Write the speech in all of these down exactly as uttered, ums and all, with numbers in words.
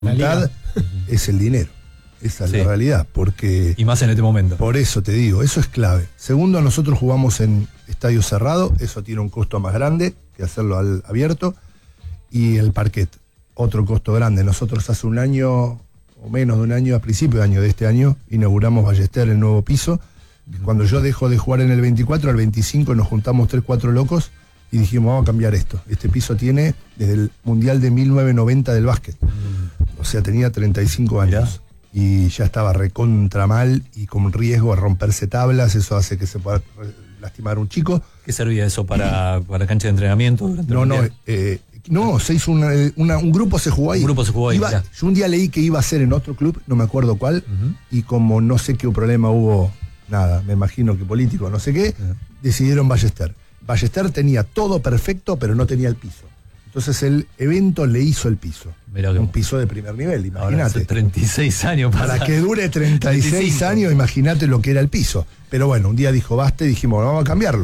voluntad es el dinero. Esa es sí. la realidad, porque... Y más en este momento. Por eso te digo, eso es clave. Segundo, nosotros jugamos en estadio cerrado, eso tiene un costo más grande que hacerlo al abierto, y el parquet, otro costo grande. Nosotros hace un año, o menos de un año, a principio de año de este año, inauguramos Ballester, el nuevo piso. Cuando yo dejo de jugar en el veinticuatro, al veinticinco nos juntamos tres, cuatro locos y dijimos, vamos a cambiar esto. Este piso tiene desde el Mundial de mil novecientos noventa del básquet. O sea, tenía treinta y cinco años. ¿Ya? Y ya estaba recontra mal y con riesgo a romperse tablas. Eso hace que se pueda lastimar un chico. ¿Qué servía eso para, para cancha de entrenamiento? Durante no, no, eh, no, se hizo una, una, un grupo se jugó ahí. Un grupo se jugó ahí, iba, yo un día leí que iba a ser en otro club, no me acuerdo cuál, uh-huh. y como no sé qué problema hubo, nada, me imagino que político, no sé qué, uh-huh. decidieron Ballester. Ballester tenía todo perfecto, pero no tenía el piso. Entonces el evento le hizo el piso. Mirá un piso de primer nivel, imagínate. treinta y seis años para... para que dure treinta y seis treinta y cinco años, imagínate lo que era el piso. Pero bueno, un día dijo basta y dijimos, bueno, vamos a cambiarlo.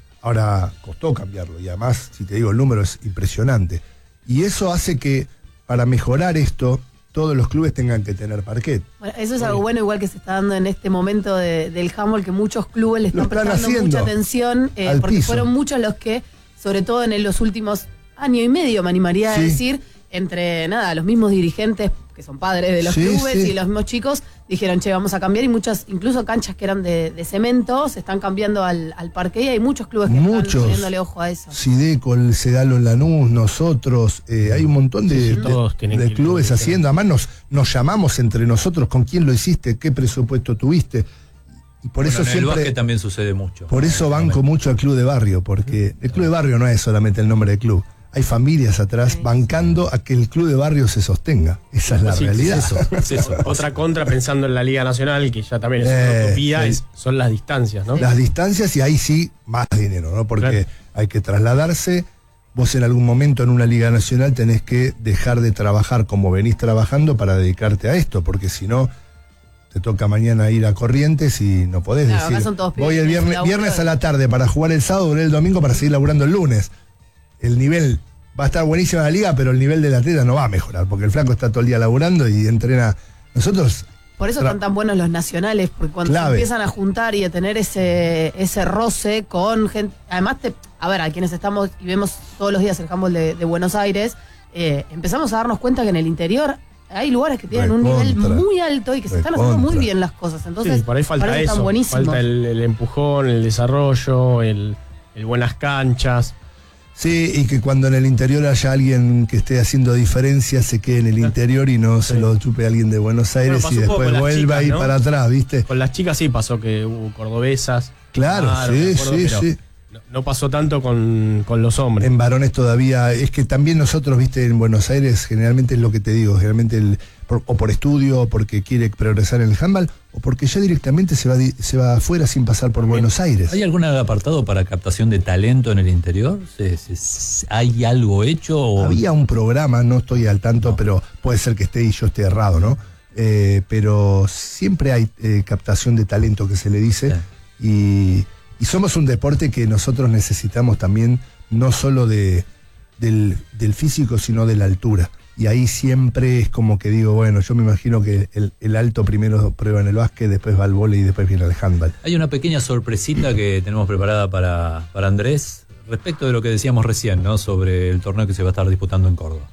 Ahora costó cambiarlo y además, si te digo, el número es impresionante. Y eso hace que para mejorar esto, todos los clubes tengan que tener parquet. Bueno, eso es algo bueno, igual que se está dando en este momento de, del handball, que muchos clubes le están, están prestando mucha atención, eh, porque piso. fueron muchos los que, sobre todo en los últimos año y medio, me animaría sí. a decir, entre nada, los mismos dirigentes que son padres de los sí, clubes sí. y los mismos chicos dijeron, che, vamos a cambiar, y muchas, incluso canchas que eran de, de cemento, se están cambiando al, al parquet, y hay muchos clubes que muchos. están poniéndole ojo a eso. Sideco, el Sedalo Lanús, nosotros, eh, hay un montón de, sí, de, de clubes que haciendo, además nos, nos llamamos entre nosotros, ¿con quién lo hiciste? ¿Qué presupuesto tuviste? Y por bueno, eso en siempre. El básquet también sucede mucho. Por eso banco mucho al club de barrio, porque el club de barrio no es solamente el nombre del club. Hay familias atrás sí. bancando a que el club de barrio se sostenga. Esa es la sí, realidad. Es eso, es eso. Otra contra, pensando en la Liga Nacional, que ya también es eh, una utopía, sí. es, son las distancias, ¿no? Las distancias, y ahí sí más dinero, ¿no? Porque claro. hay que trasladarse. Vos en algún momento en una Liga Nacional tenés que dejar de trabajar como venís trabajando para dedicarte a esto, porque si no, te toca mañana ir a Corrientes y no podés claro, decir, voy el viernes, viernes a la tarde para jugar el sábado, volver el domingo para seguir laburando el lunes. El nivel va a estar buenísima la liga, pero el nivel del atleta no va a mejorar, porque el flaco está todo el día laburando y entrena. Nosotros... Por eso están tan buenos los nacionales, porque cuando se empiezan a juntar y a tener ese ese roce con gente... Además, te, a ver, a quienes estamos y vemos todos los días el handball de, de Buenos Aires, eh, empezamos a darnos cuenta que en el interior hay lugares que tienen Recontra. un nivel muy alto y que Recontra. se están haciendo muy bien las cosas. Entonces, sí, por ahí falta eso, falta el, el empujón, el desarrollo, el, el buenas canchas. Sí, y que cuando en el interior haya alguien que esté haciendo diferencia, se quede en el interior y no sí. se lo chupe a alguien de Buenos Aires bueno, y después vuelva a ir ¿no? para atrás, ¿viste? Con las chicas sí pasó que hubo cordobesas. Claro, claro sí, acuerdo, sí, sí. No, no pasó tanto con, con los hombres. En varones todavía, es que también nosotros, viste, en Buenos Aires, generalmente es lo que te digo, generalmente el, por, o por estudio, o porque quiere progresar en el handball, o porque ya directamente se va, se va afuera sin pasar por Buenos Aires. ¿Hay algún apartado para captación de talento en el interior? ¿Se, se, ¿Hay algo hecho? O... Había un programa, no estoy al tanto, no. pero puede ser que esté y yo esté errado, ¿no? Eh, pero siempre hay eh, captación de talento, que se le dice, sí. y, y somos un deporte que nosotros necesitamos también, no solo de, del, del físico, sino de la altura. Y ahí siempre es como que digo, bueno, yo me imagino que el, el alto primero prueba en el básquet, después va al vóley y después viene el handball. Hay una pequeña sorpresita que tenemos preparada para, para Andrés, respecto de lo que decíamos recién, ¿no? Sobre el torneo que se va a estar disputando en Córdoba.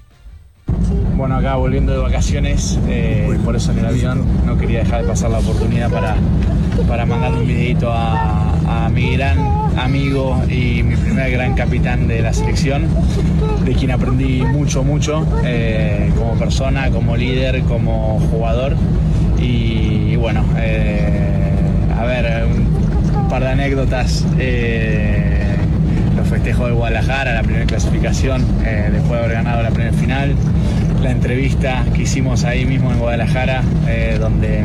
Bueno, acá volviendo de vacaciones, eh, bueno, por eso en el avión no quería dejar de pasar la oportunidad para, para mandarle un videito a, a mi gran amigo y mi primer gran capitán de la selección, de quien aprendí mucho, mucho, eh, como persona, como líder, como jugador. Y, y bueno, eh, a ver, un, un par de anécdotas. Eh, los festejos de Guadalajara, la primera clasificación, eh, después de haber ganado la primera final. La entrevista que hicimos ahí mismo en Guadalajara, eh, donde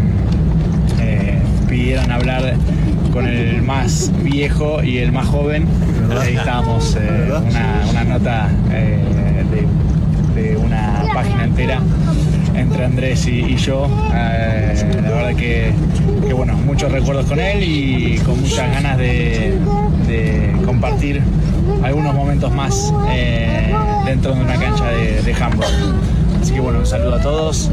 eh, pidieron hablar con el más viejo y el más joven. Ahí estábamos, eh, una, una nota eh, de, de una página entera entre Andrés y, y yo. Eh, la verdad que, que bueno, muchos recuerdos con él y con muchas ganas de, de compartir algunos momentos más eh, dentro de una cancha de, de handball. Así que bueno, un saludo a todos.